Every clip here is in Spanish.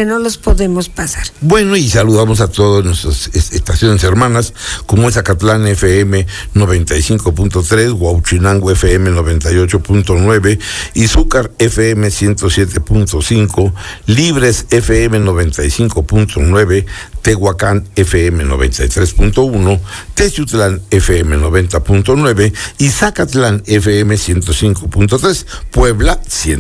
que no los podemos pasar. Bueno, y saludamos a todas nuestras estaciones hermanas, como es Acatlán FM 95.3, Huauchinango FM 98.9, Izúcar FM 107.5, Libres FM 95.9, Tehuacán FM 93.1, Texutlán FM 90.9 y Zacatlán FM 105.3, Puebla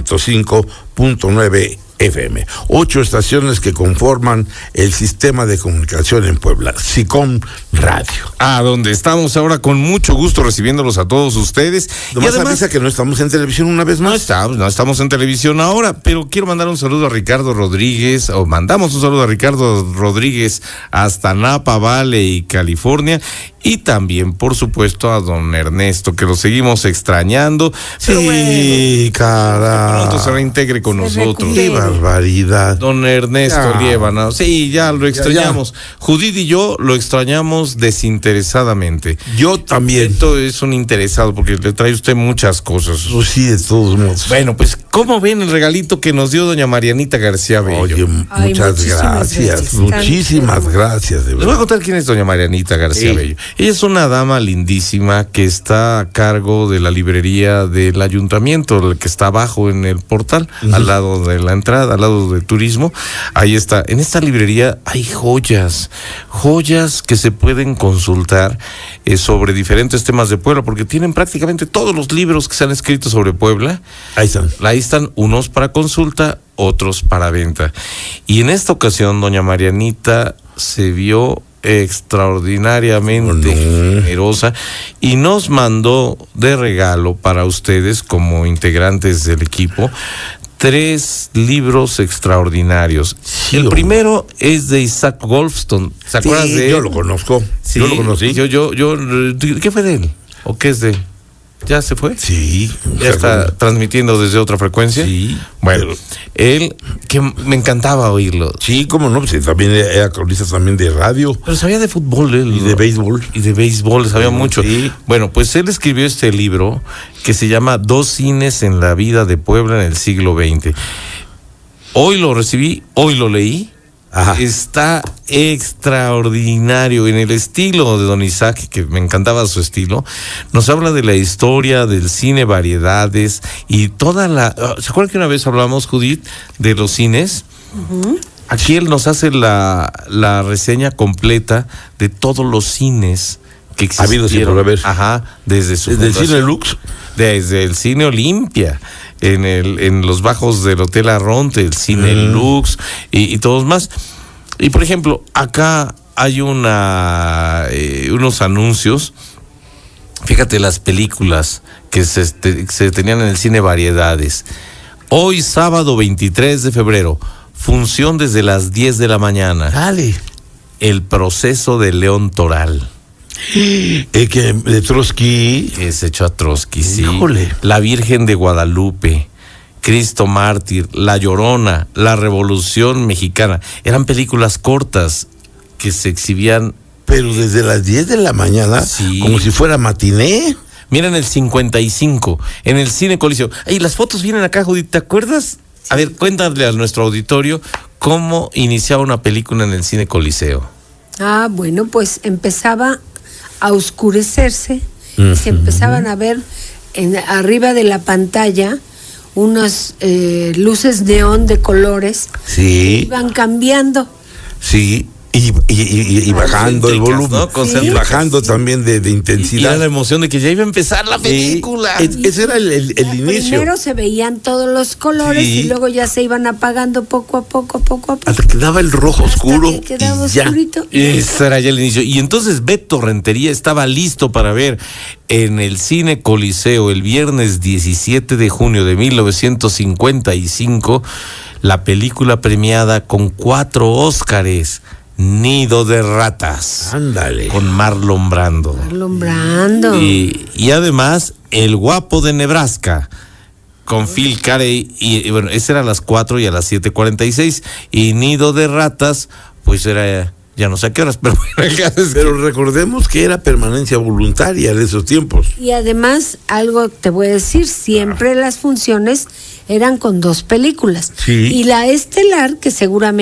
105.9 FM. 8 estaciones que conforman el sistema de comunicación en Puebla, SICOM Radio. Donde estamos ahora con mucho gusto recibiéndolos a todos ustedes. Nomás y además avisa que no estamos en televisión una vez más. No estamos en televisión ahora, pero quiero mandar un saludo a Ricardo Rodríguez, mandamos un saludo a Ricardo Rodríguez hasta Napa Valley, California, y también, por supuesto, a don Ernesto, que lo seguimos extrañando. Sí, cara. Pronto se reintegre con nosotros. ¡Qué barbaridad! Don Ernesto Liébana. Sí, ya lo extrañamos. Judith y yo lo extrañamos desinteresadamente. Yo también. Esto es un interesado, porque le trae usted muchas cosas. Pues sí, de todos modos. Bueno, pues, ¿cómo ven el regalito que nos dio doña Marianita García Bello? Oye, muchas gracias. Muchísimas gracias, de verdad. Les voy a contar quién es doña Marianita García Bello. Ella es una dama lindísima que está a cargo de la librería del ayuntamiento, que está abajo en el portal, al lado de la entrada, al lado de turismo. Ahí está. En esta librería hay joyas que se pueden consultar sobre diferentes temas de Puebla, porque tienen prácticamente todos los libros que se han escrito sobre Puebla. Ahí están unos para consulta, otros para venta. Y en esta ocasión, doña Marianita se vio extraordinariamente generosa y nos mandó de regalo para ustedes como integrantes del equipo 3 libros extraordinarios. Sí, el primero es de Isaac Wolfson. ¿Se acuerdan de él? Yo lo conozco. Sí, yo lo conocí. ¿Qué fue de él? ¿O qué es de él? ¿Ya se fue? Sí. ¿Ya está transmitiendo desde otra frecuencia? Sí. Bueno, él, que me encantaba oírlo. Sí, cómo no, pues también era cronista también de radio. Pero sabía de fútbol él. Y de béisbol. Y de béisbol, sabía mucho. Sí. Bueno, pues él escribió este libro que se llama 2 cines en la vida de Puebla en el siglo XX. Hoy lo recibí, hoy lo leí. Ajá. Está extraordinario en el estilo de don Isaac, que me encantaba su estilo. Nos habla de la historia del cine, variedades y toda la... ¿Se acuerdan que una vez hablamos, Judith, de los cines? Uh-huh. Aquí él nos hace la reseña completa de todos los cines que existieron. Desde el Cine Lux. Desde el Cine Olimpia, en los bajos del Hotel Arronte, el Cine Lux y todos más. Y por ejemplo, acá hay unos anuncios. Fíjate las películas que se tenían en el cine Variedades. Hoy sábado 23 de febrero, función desde las 10 de la mañana. Dale. El proceso de León Toral. De Trotsky. Es hecho a Trotsky, sí. Híjole. La Virgen de Guadalupe, Cristo Mártir, La Llorona, La Revolución Mexicana. Eran películas cortas que se exhibían. Pero desde las 10 de la mañana, sí, como si fuera matiné. Mira, en el 55, en el Cine Coliseo. Y las fotos vienen acá, Judith, ¿te acuerdas? A ver, cuéntale a nuestro auditorio cómo iniciaba una película en el Cine Coliseo. Bueno, pues empezaba a oscurecerse, y se empezaban a ver arriba de la pantalla unas luces neón de colores, sí, que iban cambiando. Sí, y bajando el volumen, ¿no? Y bajando también de intensidad. Y era la emoción de que ya iba a empezar la película. Ese era el inicio. Primero se veían todos los colores, sí, y luego ya se iban apagando poco a poco. Hasta que quedaba el rojo oscuro. Quedaba oscurito. Ese era ya el inicio. Y entonces Beto Rentería estaba listo para ver en el Cine Coliseo el viernes 17 de junio de 1955 la película premiada con 4 Óscares, Nido de Ratas. Ándale. Con Marlon Brando. Y además El Guapo de Nebraska con Phil Carey. Y bueno, ese era a las 4 y a las 7:46. Y Nido de Ratas, pues era... Ya no sé a qué horas, pero recordemos que era permanencia voluntaria de esos tiempos. Y además, algo te voy a decir, siempre las funciones eran con 2 películas. Sí. Y la estelar, que seguramente